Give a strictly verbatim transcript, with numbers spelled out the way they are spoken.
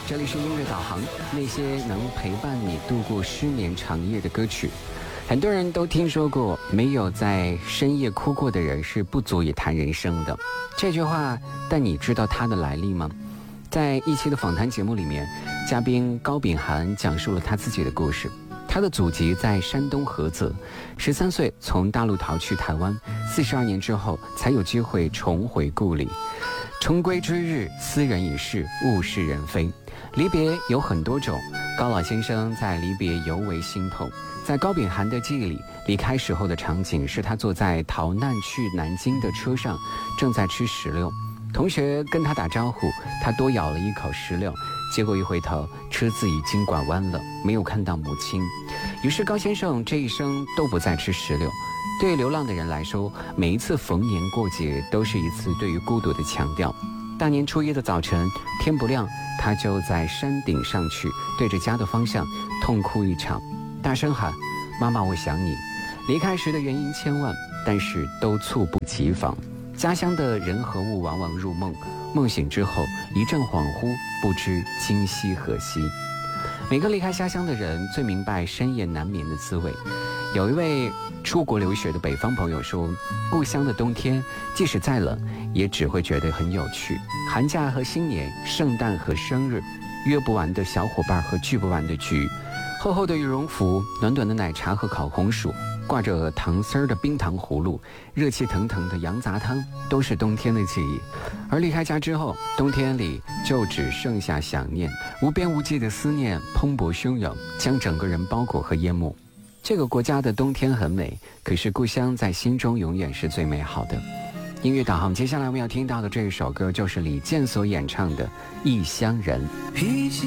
这里是音乐导航，那些能陪伴你度过失眠长夜的歌曲。很多人都听说过，没有在深夜哭过的人是不足以谈人生的。这句话，但你知道它的来历吗？在一期的访谈节目里面，嘉宾高秉涵讲述了他自己的故事。他的祖籍在山东菏泽，十三岁从大陆逃去台湾，四十二年之后才有机会重回故里。重归之日，斯人已逝，物是人非。离别有很多种，高老先生在离别尤为心痛。在高秉涵的记忆里，离开时候的场景是他坐在逃难去南京的车上，正在吃石榴。同学跟他打招呼，他多咬了一口石榴，结果一回头，车子已经拐弯了，没有看到母亲。于是高先生这一生都不再吃石榴。对于流浪的人来说，每一次逢年过节都是一次对于孤独的强调。大年初一的早晨，天不亮，他就在山顶上去，对着家的方向痛哭一场，大声喊：妈妈，我想你。离开时的原因千万，但是都猝不及防。家乡的人和物往往入梦，梦醒之后一阵恍惚，不知今夕何夕。每个离开家乡的人最明白深夜难眠的滋味。有一位出国留学的北方朋友说，故乡的冬天即使再冷，也只会觉得很有趣。寒假和新年，圣诞和生日，约不完的小伙伴和聚不完的局，厚厚的羽绒服，暖暖的奶茶和烤红薯，挂着糖丝儿的冰糖葫芦，热气腾腾的羊杂汤，都是冬天的记忆。而离开家之后，冬天里就只剩下想念，无边无际的思念蓬勃汹涌，将整个人包裹和淹没。这个国家的冬天很美，可是故乡在心中永远是最美好的。音乐导航，接下来我们要听到的这一首歌就是李健所演唱的《异乡人》。 脾气